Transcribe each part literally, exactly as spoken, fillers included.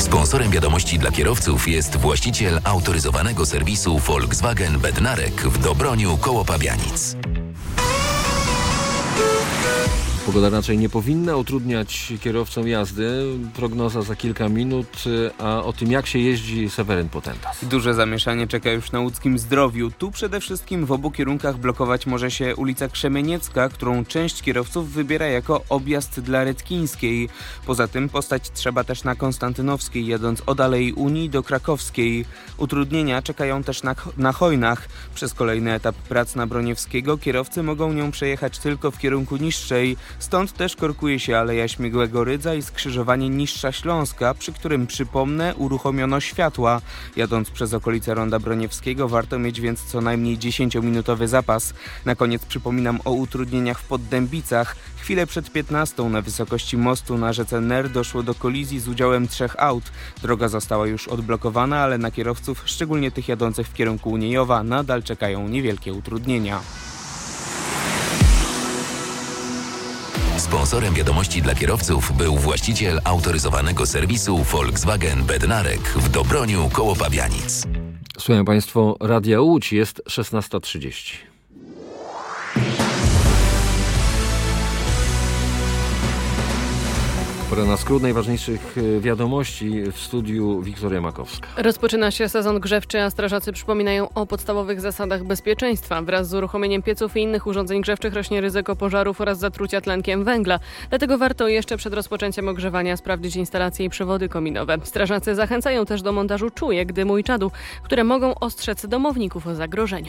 Sponsorem wiadomości dla kierowców jest właściciel autoryzowanego serwisu Volkswagen Bednarek w Dobroniu koło Pabianic. Pogoda raczej nie powinna utrudniać kierowcom jazdy. Prognoza za kilka minut, a o tym, jak się jeździ, Seweryn Potentas. Duże zamieszanie czeka już na łódzkim Zdrowiu. Tu przede wszystkim w obu kierunkach blokować może się ulica Krzemieniecka, którą część kierowców wybiera jako objazd dla Redkińskiej. Poza tym postać trzeba też na Konstantynowskiej, jadąc od Alei Unii do Krakowskiej. Utrudnienia czekają też na, na Chojnach. Przez kolejny etap prac na Broniewskiego kierowcy mogą nią przejechać tylko w kierunku niższej. Stąd też korkuje się Aleja Śmigłego Rydza i skrzyżowanie Niższa Śląska, przy którym, przypomnę, uruchomiono światła. Jadąc przez okolice Ronda Broniewskiego warto mieć więc co najmniej dziesięciominutowy zapas. Na koniec przypominam o utrudnieniach w Poddębicach. Chwilę przed piętnastą na wysokości mostu na rzece Ner doszło do kolizji z udziałem trzech aut. Droga została już odblokowana, ale na kierowców, szczególnie tych jadących w kierunku Uniejowa, nadal czekają niewielkie utrudnienia. Sponsorem wiadomości dla kierowców był właściciel autoryzowanego serwisu Volkswagen Bednarek w Dobroniu koło Pabianic. Słuchają Państwo Radia Łódź, jest szesnasta trzydzieści. Pora na skrót najważniejszych wiadomości w studiu Wiktoria Makowska. Rozpoczyna się sezon grzewczy, a strażacy przypominają o podstawowych zasadach bezpieczeństwa. Wraz z uruchomieniem pieców i innych urządzeń grzewczych rośnie ryzyko pożarów oraz zatrucia tlenkiem węgla. Dlatego warto jeszcze przed rozpoczęciem ogrzewania sprawdzić instalacje i przewody kominowe. Strażacy zachęcają też do montażu czujek, dymu i czadu, które mogą ostrzec domowników o zagrożeniu.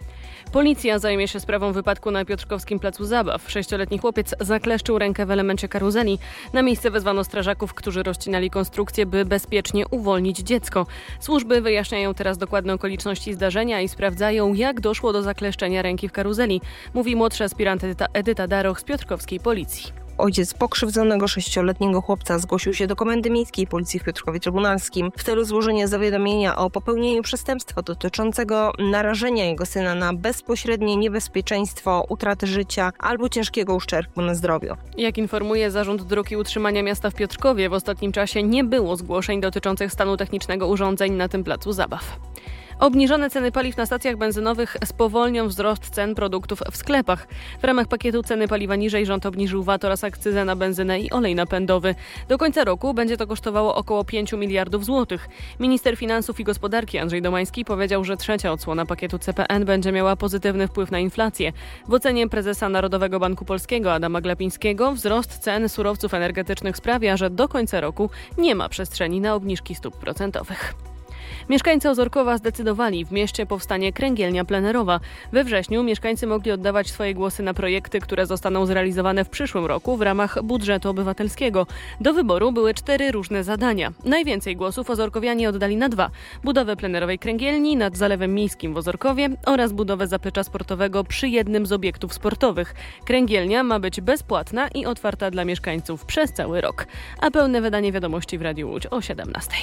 Policja zajmie się sprawą wypadku na Piotrkowskim placu zabaw. Sześcioletni chłopiec zakleszczył rękę w elemencie karuzeli. Na miejsce wezwano strażaków, którzy rozcinali konstrukcję, by bezpiecznie uwolnić dziecko. Służby wyjaśniają teraz dokładne okoliczności zdarzenia i sprawdzają, jak doszło do zakleszczenia ręki w karuzeli, mówi młodsza aspirant Edyta, Edyta Daroch z piotrkowskiej policji. Ojciec pokrzywdzonego sześcioletniego chłopca zgłosił się do Komendy Miejskiej Policji w Piotrkowie Trybunalskim w celu złożenia zawiadomienia o popełnieniu przestępstwa dotyczącego narażenia jego syna na bezpośrednie niebezpieczeństwo utraty życia albo ciężkiego uszczerbku na zdrowiu. Jak informuje Zarząd Dróg i Utrzymania Miasta w Piotrkowie, w ostatnim czasie nie było zgłoszeń dotyczących stanu technicznego urządzeń na tym placu zabaw. Obniżone ceny paliw na stacjach benzynowych spowolnią wzrost cen produktów w sklepach. W ramach pakietu ceny paliwa niżej rząd obniżył V A T oraz akcyzę na benzynę i olej napędowy. Do końca roku będzie to kosztowało około pięć miliardów złotych. Minister Finansów i Gospodarki Andrzej Domański powiedział, że trzecia odsłona pakietu C P N będzie miała pozytywny wpływ na inflację. W ocenie prezesa Narodowego Banku Polskiego Adama Glapińskiego wzrost cen surowców energetycznych sprawia, że do końca roku nie ma przestrzeni na obniżki stóp procentowych. Mieszkańcy Ozorkowa zdecydowali, w mieście powstanie kręgielnia plenerowa. We wrześniu mieszkańcy mogli oddawać swoje głosy na projekty, które zostaną zrealizowane w przyszłym roku w ramach budżetu obywatelskiego. Do wyboru były cztery różne zadania. Najwięcej głosów ozorkowianie oddali na dwa. Budowę plenerowej kręgielni nad Zalewem Miejskim w Ozorkowie oraz budowę zaplecza sportowego przy jednym z obiektów sportowych. Kręgielnia ma być bezpłatna i otwarta dla mieszkańców przez cały rok. A pełne wydanie wiadomości w Radiu Łódź o siedemnastej.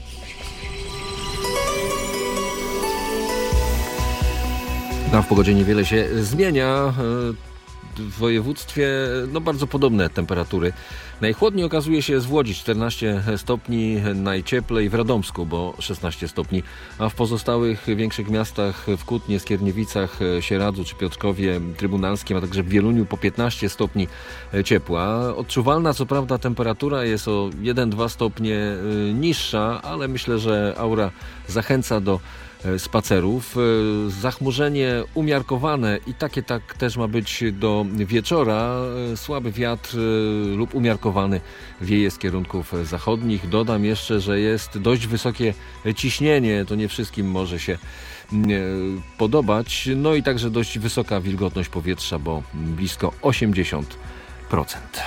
Tam w pogodzie niewiele się zmienia. W województwie no bardzo podobne temperatury. Najchłodniej okazuje się w Łodzi czternaście stopni, najcieplej w Radomsku, bo szesnaście stopni, a w pozostałych większych miastach, w Kutnie, Skierniewicach, Sieradzu czy Piotrkowie Trybunalskim, a także w Wieluniu po piętnaście stopni ciepła. Odczuwalna co prawda temperatura jest o jeden do dwóch stopnie niższa, ale myślę, że aura zachęca do spacerów. Zachmurzenie umiarkowane i takie tak też ma być do wieczora. Słaby wiatr lub umiarkowany wieje z kierunków zachodnich. Dodam jeszcze, że jest dość wysokie ciśnienie. To nie wszystkim może się podobać. No i także dość wysoka wilgotność powietrza, bo blisko osiemdziesiąt procent.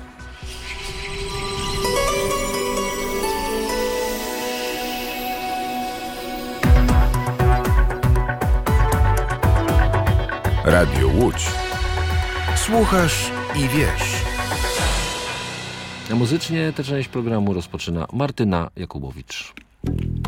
Radio Łódź. Słuchasz i wiesz. A muzycznie tę część programu rozpoczyna Martyna Jakubowicz.